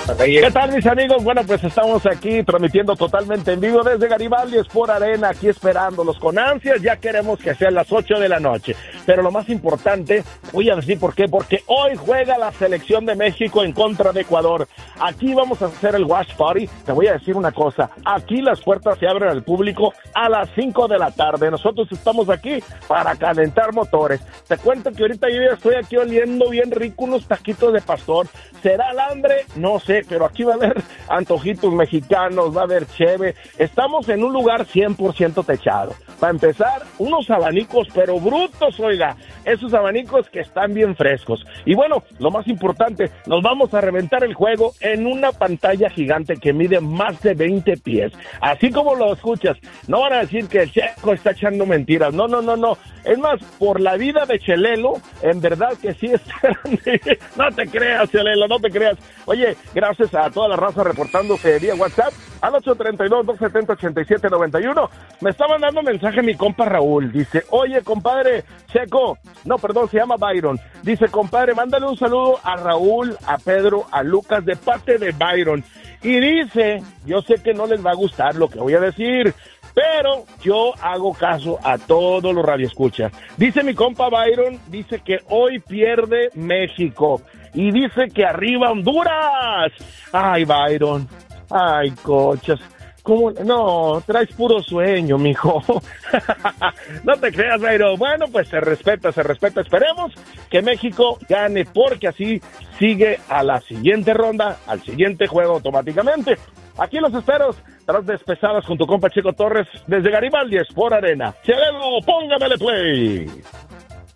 ¿Qué tal, mis amigos? Bueno, pues estamos aquí transmitiendo totalmente en vivo desde Garibaldi Sport Arena, aquí esperándolos con ansias. Ya queremos que sean las 8 de la noche. Pero lo más importante, voy a decir por qué, porque hoy juega la selección de México en contra de Ecuador. Aquí vamos a hacer el watch party. Te voy a decir una cosa, aquí las puertas se abren al público a las 5 de la tarde. Nosotros estamos aquí para calentar motores. Te cuento que ahorita yo ya estoy aquí oliendo bien rico unos taquitos de pastor. ¿Será el hambre? No sé, pero aquí va a haber antojitos mexicanos, va a haber cheve. Estamos en un lugar 100% techado. Para empezar, unos abanicos, pero brutos, oiga. Esos abanicos que están bien frescos. Y bueno, lo más importante, nos vamos a reventar el juego en una pantalla gigante que mide más de 20 pies. Así como lo escuchas, no van a decir que el Checo está echando mentiras. No. Es más, por la vida de Chelelo, en verdad que sí es grande. No te creas, Chelelo, no te creas. Oye, gracias a toda la raza reportándose vía WhatsApp al 832-270-8791. Me está mandando mensaje mi compa Raúl. Dice, oye, compadre Checo, no, perdón, se llama Byron. Dice, compadre, mándale un saludo a Raúl, a Pedro, a Lucas, de parte de Byron. Y dice, yo sé que no les va a gustar lo que voy a decir, pero yo hago caso a todos los radioescuchas. Dice mi compa Byron, dice que hoy pierde México. Y dice que arriba Honduras. Ay, Byron. Ay, cochas. ¿Cómo? No, traes puro sueño, mijo. No te creas, Byron. Bueno, pues se respeta. Esperemos que México gane, porque así sigue a la siguiente ronda, al siguiente juego automáticamente. Aquí los espero, tras despesadas con tu compa Checo Torres, desde Garibaldi Sport Arena. Chelelo, póngamele play.